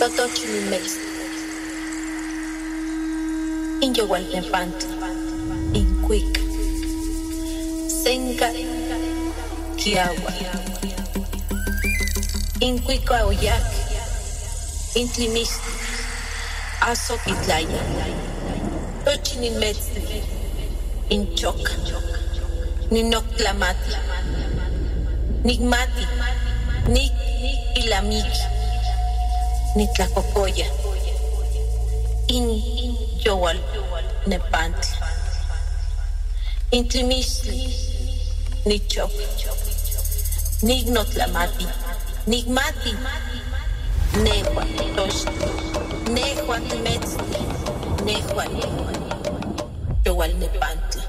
Totochilimex, in Yowaltepantli, in Cuica, Senca, Kiawa, in Cuica Oyac, in Tlimistli, Azoquitlaya, Tochilimex, in Choca, Ninoctlamati, Nigmati, Nik Ilamiki, Nitlacocoya, in Yowal Nepantli, in Tlimistli, Nichok, Nignotlamati, Nigmati, Nehua Tochtli, Nehua Tmetzli, Nehua Yowal Nepantli.